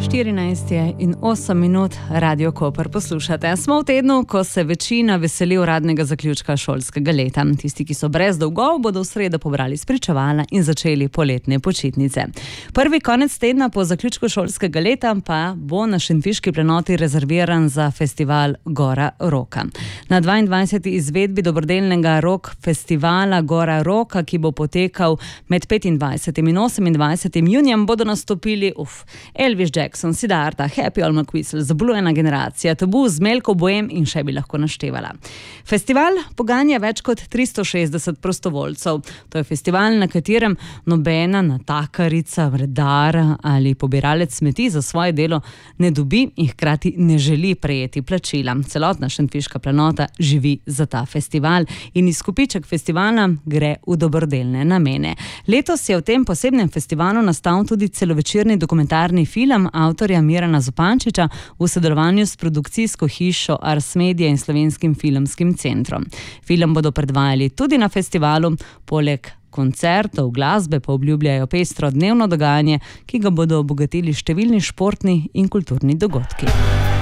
14 je in 8 minut Radio Koper poslušate. Smo v tednu, ko se večina veseli uradnega zaključka šolskega leta. Tisti, ki so brez dolgov, bodo v sredo pobrali spričevala in začeli poletne počitnice. Prvi konec tedna po zaključku šolskega leta pa bo na Šentviški planoti rezerviran za festival Gora Roka. Na 22. izvedbi dobrodelnega rock festivala Gora Roka, ki bo potekal med 25. in 28. junijem, bodo nastopili Elvis Jackson, Siddharta, Happy All McWhistle, Zablujena generacija, Tabu, Zmelko, Bohem in še bi lahko naštevala. Festival poganja več kot 360 prostovoljcev. To je festival, na katerem nobena natakarica, vredar ali pobiralec smeti za svoje delo ne dobi in hkrati ne želi prejeti plačila. Celotna Šentviška planota živi za ta festival in izkupiček festivala gre v dobrodelne namene. Letos je v tem posebnem festivalu nastal tudi celovečerni dokumentarni film avtorja Mirana Zupančiča v sodelovanju s produkcijsko hišo Ars Media in Slovenskim filmskim centrom. Film bodo predvajali tudi na festivalu, poleg koncertov, glasbe pa obljubljajo pestro dnevno dogajanje, ki ga bodo obogatili številni športni in kulturni dogodki.